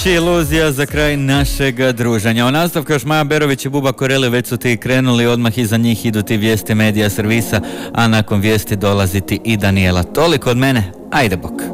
Iluzija za kraj našeg druženja. O nastavku još Maja Berović i Buba Koreli već su ti krenuli, odmah iza njih idu ti vijesti medija servisa, a nakon vijesti dolaziti i Daniela. Toliko od mene, ajde bok.